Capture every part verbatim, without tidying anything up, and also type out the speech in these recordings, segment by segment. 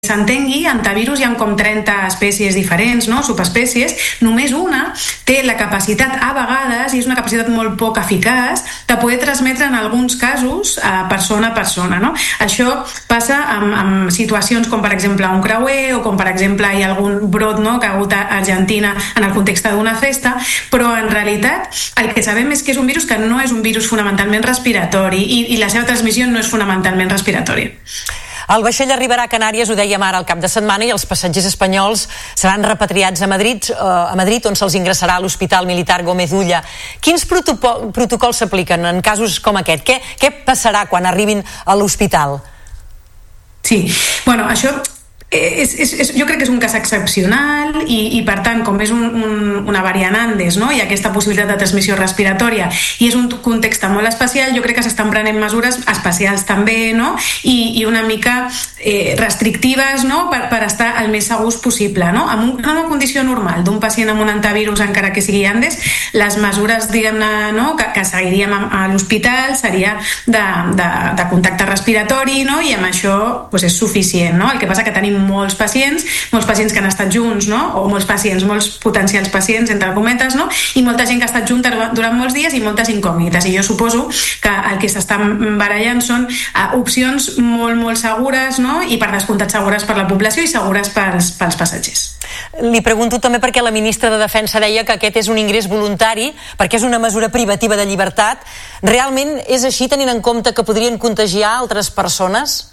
s'entengui, antivirus hi ha com trenta espècies diferents, no? Subespècies, només una té la capacitat a vegades, i és una capacitat molt poc eficaç, de poder transmetre en alguns casos a persona a persona, no? Això passa amb, amb situacions com per exemple un creuer o com per exemple hi ha algun brot, no?, que ha hagut a Argentina en el context d'una festa, però en realitat el que sabem és que és un virus que no és un virus fonamentalment respiratori i, i la seva transmissió no és fonamentalment respiratòria. El vaixell arribarà a Canàries, ho dèiem ara, al cap de setmana, i els passatgers espanyols seran repatriats a Madrid, eh, a Madrid on se'ls ingressarà a l'Hospital Militar Gómez Ulla. Quins protocols s'apliquen en casos com aquest? Què, què passarà quan arribin a l'hospital? Sí, bueno, això... És, és, és, jo crec que és un cas excepcional i, i per tant, com és un, un, una variant Andes, no?, i aquesta possibilitat de transmissió respiratòria i és un context molt especial, jo crec que s'estan prenent mesures especials també, no?, i, i una mica eh, restrictives, no?, per, per estar el més segurs possible, no? En, un, en una condició normal d'un pacient amb un antivirus, encara que sigui Andes, les mesures, diguem-ne, no?, que, que seguiríem a, a l'hospital seria de, de, de contacte respiratori, no?, i amb això pues, és suficient, no? El que passa que tenim molts pacients, molts pacients que han estat junts, no?, o molts pacients, molts potencials pacients, entre cometes, no?, i molta gent que ha estat junta durant molts dies i moltes incògnites, i jo suposo que el que s'estan barallant són uh, opcions molt, molt segures, no?, i per descomptat segures per la població i segures pels, pels passatgers. Li pregunto també perquè la ministra de Defensa deia que aquest és un ingrés voluntari, perquè és una mesura privativa de llibertat. Realment és així, tenint en compte que podrien contagiar altres persones?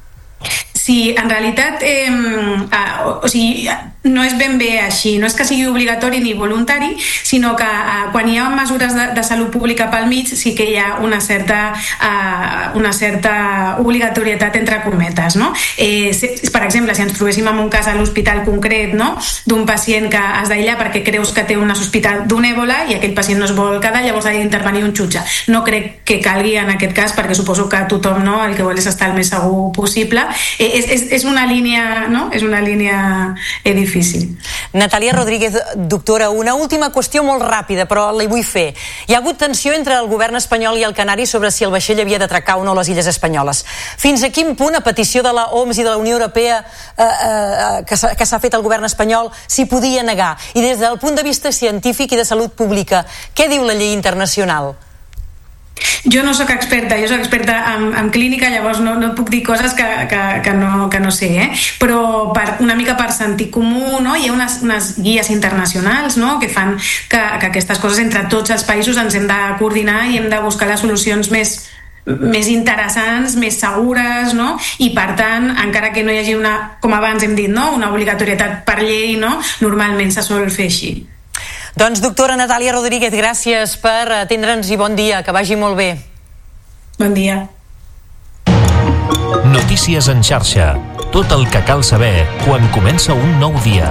Sí, en realitat eh, eh, o, o sigui, no és ben bé així, no és que sigui obligatori ni voluntari, sinó que eh, quan hi ha mesures de, de salut pública pel mig sí que hi ha una certa, eh, una certa obligatorietat entre cometes, no? Eh, per exemple, si ens trobéssim en un cas a l'hospital concret, no?, d'un pacient que has d'aïllar perquè creus que té una sospita d'un èbola i aquell pacient no es vol quedar, llavors ha d'intervenir un jutge. No crec que calgui en aquest cas, perquè suposo que tothom, no?, el que vol és estar el més segur possible. Eh, és, és, és una línia, no?, és una línia eh, difícil. Natàlia Rodríguez, doctora, una última qüestió molt ràpida, però la hi vull fer. Hi ha hagut tensió entre el govern espanyol i el Canari sobre si el vaixell havia d'atracar o no les illes espanyoles. Fins a quin punt, a petició de la O M S i de la Unió Europea eh, eh, que s'ha fet el govern espanyol, s'hi podia negar? I des del punt de vista científic i de salut pública, què diu la llei internacional? Jo no sóc experta, jo sóc experta en, en clínica, llavors no, no et puc dir coses que, que, que, no, que no sé, eh? Però per, una mica per sentit comú, no? Hi ha unes, unes guies internacionals, no?, que fan que, que aquestes coses entre tots els països ens hem de coordinar i hem de buscar les solucions més, més interessants, més segures, no? I per tant, encara que no hi hagi una, com abans hem dit, no?, una obligatorietat per llei, no?, normalment se sol fer així. Doncs doctora Natàlia Rodríguez, gràcies per atendre'ns i bon dia, que vagi molt bé. Bon dia. Notícies en xarxa. Tot el que cal saber quan comença un nou dia.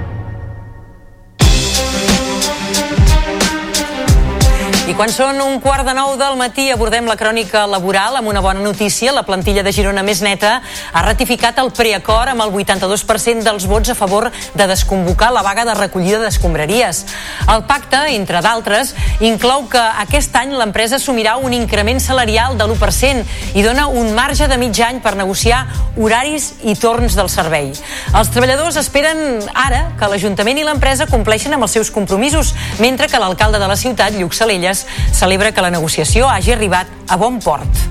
I quan són un quart de nou del matí abordem la crònica laboral amb una bona notícia. La plantilla de Girona Més Neta ha ratificat el preacord amb el vuitanta-dos per cent dels vots a favor de desconvocar la vaga de recollida d'escombraries. El pacte, entre d'altres, inclou que aquest any l'empresa assumirà un increment salarial de l'u per cent i dona un marge de mig any per negociar horaris i torns del servei. Els treballadors esperen ara que l'Ajuntament i l'empresa compleixin amb els seus compromisos, mentre que l'alcalde de la ciutat, Lluc Salelles, celebra que la negociació hagi arribat a bon port.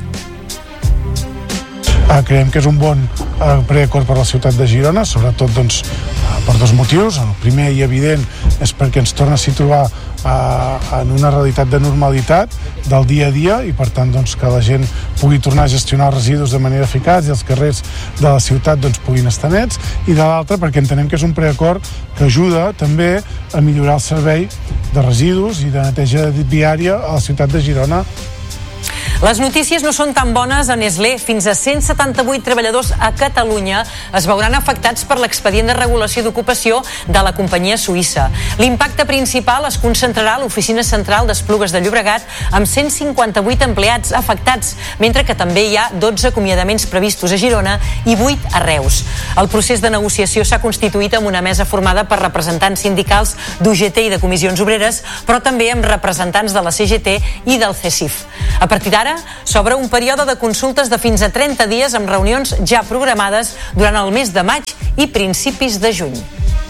Uh, creiem que és un bon uh, preacord per a la ciutat de Girona, sobretot doncs, uh, per dos motius. El primer i evident és perquè ens torna a situar uh, en una realitat de normalitat del dia a dia i per tant doncs, que la gent pugui tornar a gestionar els residus de manera eficaç i els carrers de la ciutat doncs, puguin estar nets, i de l'altra perquè entenem que és un preacord que ajuda també a millorar el servei de residus i de neteja viària a la ciutat de Girona. Les notícies no són tan bones a Nestlé. Fins a cent setanta-vuit treballadors a Catalunya es veuran afectats per l'expedient de regulació d'ocupació de la companyia suïssa. L'impacte principal es concentrarà a l'oficina central d'Esplugues de Llobregat amb cent cinquanta-vuit empleats afectats, mentre que també hi ha dotze acomiadaments previstos a Girona i vuit a Reus. El procés de negociació s'ha constituït amb una mesa formada per representants sindicals d'U G T i de comissions obreres, però també amb representants de la C G T i del C E S I F. A partir d'ara, ara s'obre un període de consultes de fins a trenta dies amb reunions ja programades durant el mes de maig i principis de juny.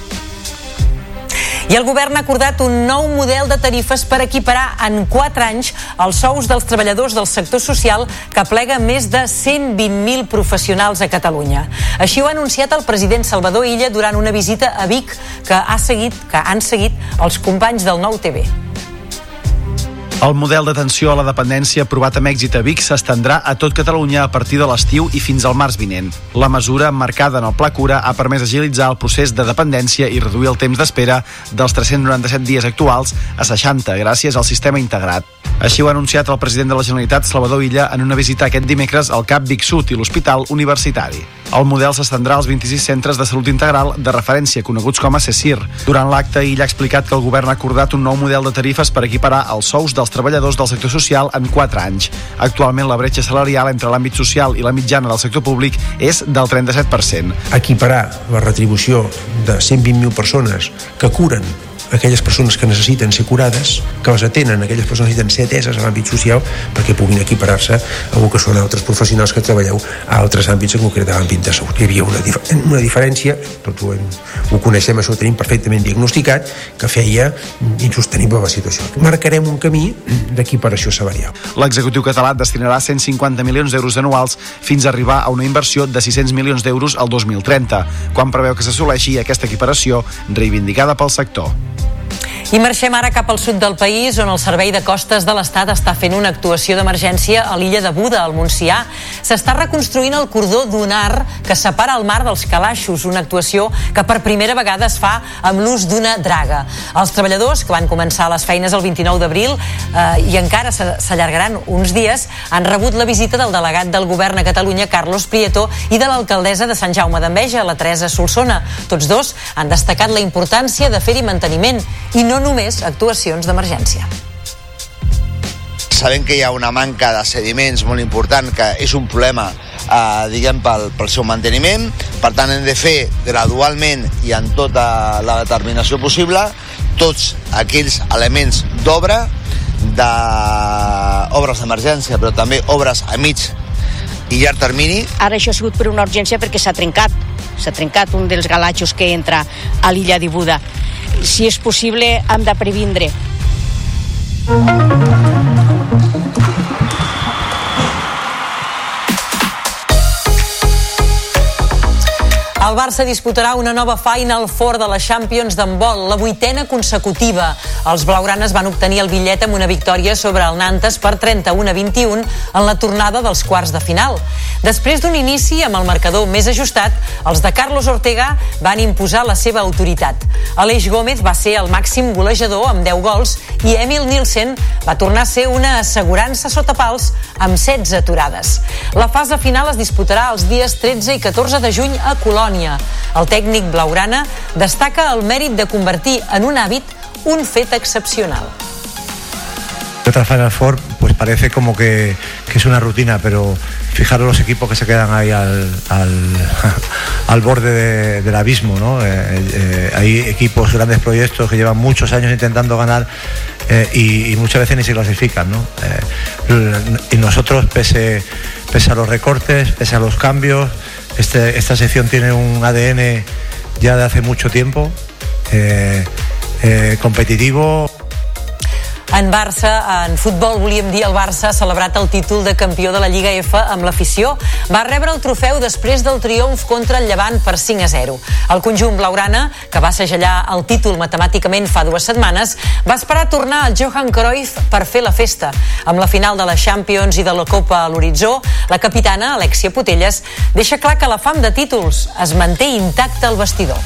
I el govern ha acordat un nou model de tarifes per equiparar en quatre anys els sous dels treballadors del sector social que aplega més de cent vint mil professionals a Catalunya. Així ho ha anunciat el president Salvador Illa durant una visita a Vic que, ha seguit, que han seguit els companys del Nou T V. El model d'atenció a la dependència aprovat amb èxit a Vic s'estendrà a tot Catalunya a partir de l'estiu i fins al març vinent. La mesura, emmarcada en el Pla Cura, ha permès agilitzar el procés de dependència i reduir el temps d'espera dels tres-cents noranta-set dies actuals a seixanta, gràcies al sistema integrat. Així ho ha anunciat el president de la Generalitat, Salvador Illa, en una visita aquest dimecres al CAP Vic Sud i l'Hospital Universitari. El model s'estendrà als vint-i-sis centres de salut integral de referència, coneguts com a CECIR. Durant l'acte, Illa ha explicat que el govern ha acordat un nou model de tarifes per equiparar els sous dels treballadors del sector social en quatre anys. Actualment, la bretxa salarial entre l'àmbit social i la mitjana del sector públic és del trenta-set per cent. Equiparar la retribució de cent vint mil persones que curen aquelles persones que necessiten ser curades, que les atenen, aquelles persones que necessiten ser ateses a l'àmbit social perquè puguin equiparar-se a el que són altres professionals que treballeu a altres àmbits, en concret a l'àmbit de salut. Hi havia una, dif una diferència, tots ho, hem, ho coneixem, això ho tenim perfectament diagnosticat, que feia insostenible la situació. Marcarem un camí d'equiparació salarial. L'executiu català destinarà cent cinquanta milions d'euros anuals fins a arribar a una inversió de sis-cents milions d'euros al dos mil trenta, quan preveu que s'assoleixi aquesta equiparació reivindicada pel sector. I marxem ara cap al sud del país, on el Servei de Costes de l'Estat està fent una actuació d'emergència a l'illa de Buda, al Montsià. S'està reconstruint el cordó dunar que separa el mar dels calaixos, una actuació que per primera vegada es fa amb l'ús d'una draga. Els treballadors, que van començar les feines el vint-i-nou d'abril eh, i encara s'allargaran uns dies, han rebut la visita del delegat del govern a Catalunya, Carlos Prieto, i de l'alcaldessa de Sant Jaume d'Enveja, la Teresa Solsona. Tots dos han destacat la importància de fer-hi manteniment i no només actuacions d'emergència. Sabem que hi ha una manca de sediments molt important, que és un problema eh, diguem, pel, pel seu manteniment. Per tant, hem de fer gradualment i en tota la determinació possible tots aquells elements d'obra, d'obres d'emergència, però també obres a mig i llarg termini. Ara això ha sigut per una urgència perquè s'ha trencat. S'ha trencat un dels galatxos que entra a l'illa de Buda. Si és possible, hem de previndre. El Barça disputarà una nova Final Four de la Champions d'handbol, la vuitena consecutiva. Els blaugranes van obtenir el bitllet amb una victòria sobre el Nantes per trenta-un a vint-i-un en la tornada dels quarts de final. Després d'un inici amb el marcador més ajustat, els de Carlos Ortega van imposar la seva autoritat. Aleix Gómez va ser el màxim golejador amb deu gols i Emil Nielsen va tornar a ser una assegurança sota pals amb setze aturades. La fase final es disputarà els dies tretze i catorze de juny a Colònia. El tècnic blaugrana destaca el mèrit de convertir en un hàbit un fet excepcional. Otra Final Four pues parece como que, que es una rutina, pero fijaros los equipos que se quedan ahí al, al, al borde de, del abismo, ¿no? Eh, eh, hay equipos, grandes proyectos que llevan muchos años intentando ganar eh, y, y muchas veces ni se clasifican, ¿no? Eh, y nosotros, pese, pese a los recortes, pese a los cambios, este, esta sección tiene un A D N ya de hace mucho tiempo, eh, eh, competitivo. En Barça, en futbol, volíem dir, el Barça ha celebrat el títol de campió de la Lliga F amb l'afició. Va rebre el trofeu després del triomf contra el Llevant per cinc a zero. El conjunt blaugrana, que va segellar el títol matemàticament fa dues setmanes, va esperar tornar al Johan Cruyff per fer la festa. Amb la final de la Champions i de la Copa a l'horitzó, la capitana, Alexia Putellas, deixa clar que la fam de títols es manté intacte al vestidor.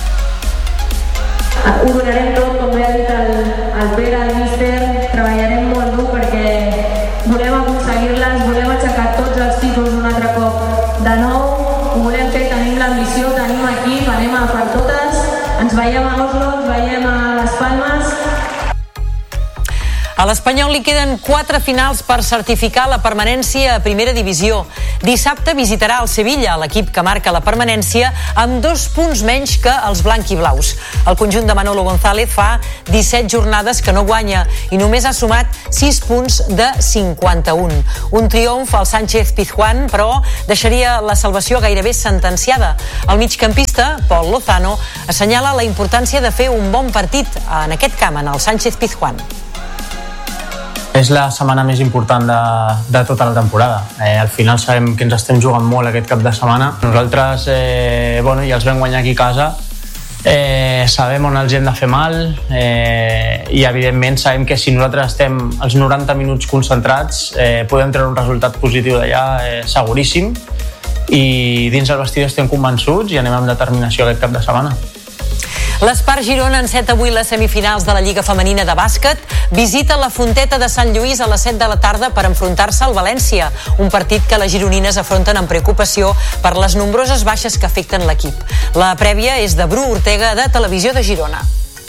Ho donarem tot, com bé ha dit el, el Pere, el míster, treballarem molt dur perquè volem aconseguir-les, volem aixecar tots els títols un altre cop de nou, ho volem fer, tenim l'ambició, tenim equip, anem a per totes, ens veiem a Oslo, ens veiem a Les Palmes. A l'Espanyol li queden quatre finals per certificar la permanència a primera divisió. Dissabte visitarà el Sevilla, l'equip que marca la permanència, amb dos punts menys que els blanquiblaus. El conjunt de Manolo González fa disset jornades que no guanya i només ha sumat sis punts de cinquanta-un. Un triomf al Sánchez Pizjuán, però deixaria la salvació gairebé sentenciada. El migcampista, Pol Lozano, assenyala la importància de fer un bon partit en aquest camp, en el Sánchez Pizjuán. És la setmana més important de, de tota la temporada. Eh, al final sabem que ens estem jugant molt aquest cap de setmana. Nosaltres eh, bueno, ja els vam guanyar aquí a casa, eh, sabem on els hem de fer mal eh, i evidentment sabem que si nosaltres estem els noranta minuts concentrats eh, podem treure un resultat positiu d'allà eh, seguríssim, i dins el vestidor estem convençuts i anem amb determinació aquest cap de setmana. L'Espart Girona enceta avui les semifinals de la Lliga Femenina de Bàsquet, visita la Fonteta de Sant Lluís a les set de la tarda per enfrontar-se al València, un partit que les gironines afronten amb preocupació per les nombroses baixes que afecten l'equip. La prèvia és de Bru Ortega, de Televisió de Girona.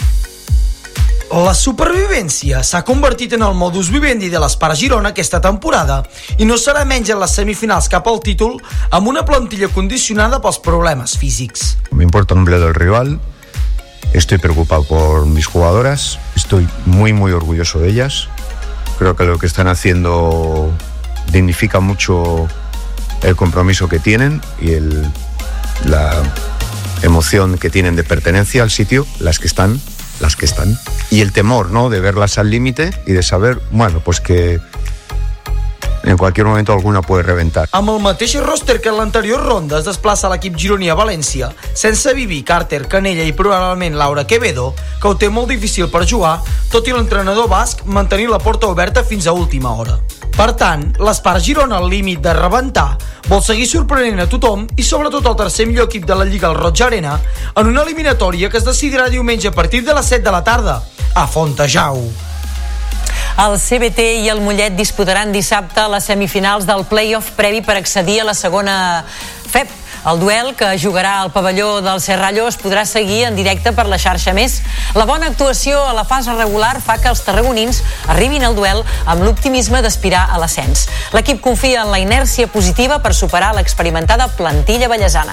La supervivència s'ha convertit en el modus vivendi de l'Espart Girona aquesta temporada i no serà menys en les semifinals cap al títol, amb una plantilla condicionada pels problemes físics. M'importa un bledo el rival. Estoy preocupado por mis jugadoras, estoy muy muy orgulloso de ellas. Creo que lo que están haciendo dignifica mucho el compromiso que tienen y el, la emoción que tienen de pertenencia al sitio, las que están, las que están. Y el temor, ¿no?, de verlas al límite y de saber, bueno, pues que en cualquier momento alguna puede reventar. Amb el mateix roster que en l'anterior ronda es desplaça l'equip gironí a València, sense Vivi, Carter, Canella i probablement Laura Quevedo, que ho té molt difícil per jugar, tot i l'entrenador basc mantenir la porta oberta fins a última hora. Per tant, l'Espart Girona al límit de rebentar vol seguir sorprenent a tothom i sobretot el tercer millor equip de la Lliga, el Roig Arena, en una eliminatòria que es decidirà diumenge a partir de les set de la tarda, a Fontejau. El C B T i el Mollet disputaran dissabte les semifinals del play-off previ per accedir a la segona F E P. El duel, que jugarà al pavelló del Serrallo, es podrà seguir en directe per la xarxa Més. La bona actuació a la fase regular fa que els tarragonins arribin al duel amb l'optimisme d'aspirar a l'ascens. L'equip confia en la inèrcia positiva per superar l'experimentada plantilla ballesana.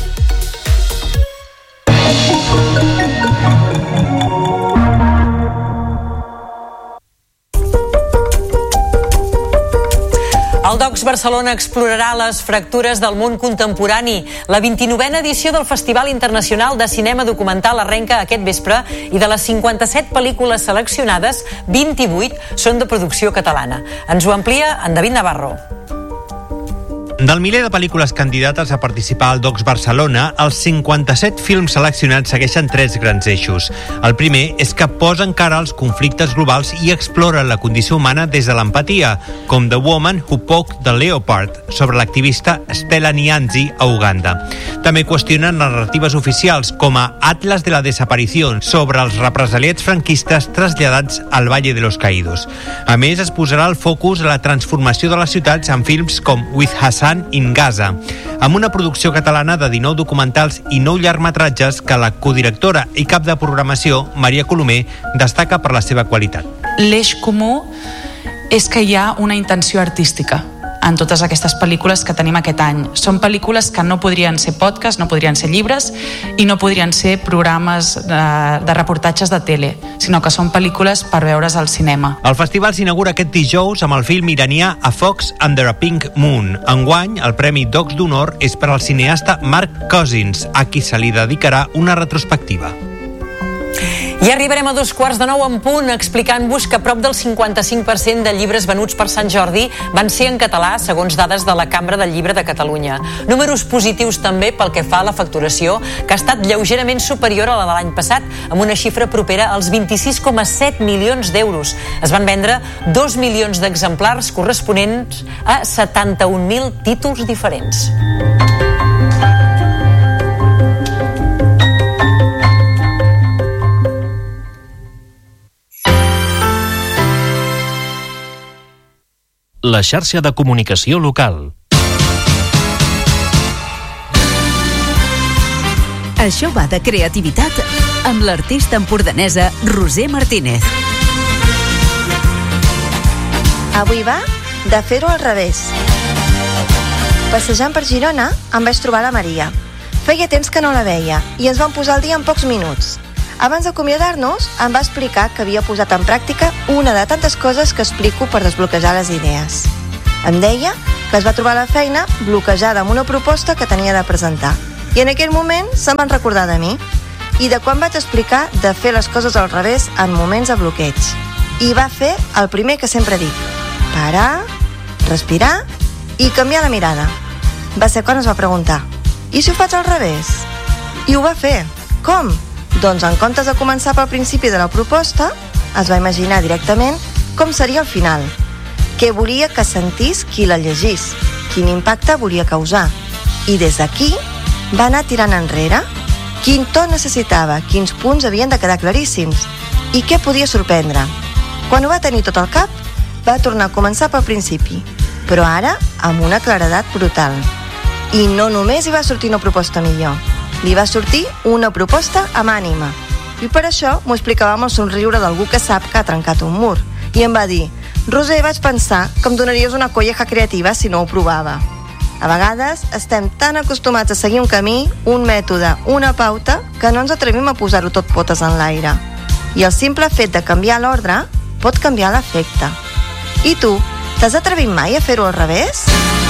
El Docs Barcelona explorarà les fractures del món contemporani. La vint-i-novena edició del Festival Internacional de Cinema Documental arrenca aquest vespre i de les cinquanta-set pel·lícules seleccionades, vint-i-vuit són de producció catalana. Ens ho amplia en David Navarro. Del miler de pel·lícules candidates a participar al Docs Barcelona, els cinquanta-set films seleccionats segueixen tres grans eixos. El primer és que posa en cara els conflictes globals i explora la condició humana des de l'empatia, com The Woman Who Poked the Leopard, sobre l'activista Stella Nyanzi a Uganda. També qüestionen narratives oficials, com a Atlas de la Desaparición, sobre els represaliats franquistes traslladats al Valle de los Caídos. A més, es posarà el focus a la transformació de les ciutats en films com With Hassan in Gaza, amb una producció catalana de dinou documentals i nou llargmetratges que la codirectora i cap de programació, Maria Colomer, destaca per la seva qualitat. L'eix comú és que hi ha una intenció artística en totes aquestes pel·lícules que tenim aquest any. Són pel·lícules que no podrien ser podcast, no podrien ser llibres i no podrien ser programes de, de reportatges de tele, sinó que són pel·lícules per veure's al cinema. El festival s'inaugura aquest dijous amb el film iranià A Fox Under a Pink Moon. Enguany, el Premi Docs d'Honor és per al cineasta Mark Cousins, a qui se li dedicarà una retrospectiva. I arribarem a dos quarts de nou en punt explicant-vos que prop del cinquanta-cinc per cent de llibres venuts per Sant Jordi van ser en català, segons dades de la Cambra del Llibre de Catalunya. Números positius també pel que fa a la facturació, que ha estat lleugerament superior a la de l'any passat, amb una xifra propera als vint-i-sis coma set milions d'euros. Es van vendre dos milions d'exemplars corresponents a setanta-un mil títols diferents. La xarxa de comunicació local. Això va de creativitat amb l'artista empordanesa Roser Martínez. Avui va de fer-ho al revés. Passejant per Girona em vaig trobar la Maria. Feia temps que no la veia i ens vam posar al dia en pocs minuts. Abans d'acomiadar-nos em va explicar que havia posat en pràctica una de tantes coses que explico per desbloquejar les idees. Em deia que es va trobar la feina bloquejada amb una proposta que tenia de presentar. I en aquell moment se'n van recordar de mi i de quan vaig explicar de fer les coses al revés en moments de bloqueig. I va fer el primer que sempre dic: parar, respirar i canviar la mirada. Va ser quan es va preguntar: i si ho faig al revés? I ho va fer. Com? Doncs en comptes de començar pel principi de la proposta, es va imaginar directament com seria el final, què volia que sentís qui la llegís, quin impacte volia causar. I des d'aquí va anar tirant enrere quin to necessitava, quins punts havien de quedar claríssims i què podia sorprendre. Quan ho va tenir tot al cap, va tornar a començar pel principi, però ara amb una claredat brutal. I no només hi va sortir una proposta millor, li va sortir una proposta amb ànima. I per això m'ho explicava amb el somriure d'algú que sap que ha trencat un mur. I em va dir: Roser, vaig pensar que em donaries una colleja creativa si no ho provava. A vegades estem tan acostumats a seguir un camí, un mètode, una pauta, que no ens atrevim a posar-ho tot potes en l'aire. I el simple fet de canviar l'ordre pot canviar l'efecte. I tu, t'has atrevit mai a fer-ho al revés?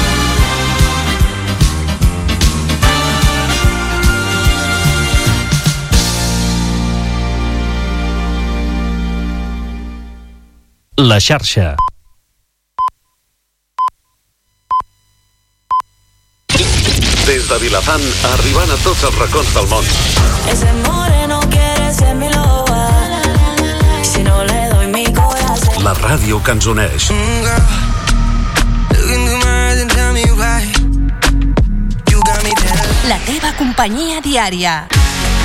La xarxa. Des de Vilafant, arribant a tots els racons del món. Ese moreno quiere ser mi loba. Si no le doy mi corazón. La ràdio que ens uneix. La teva companyia diària.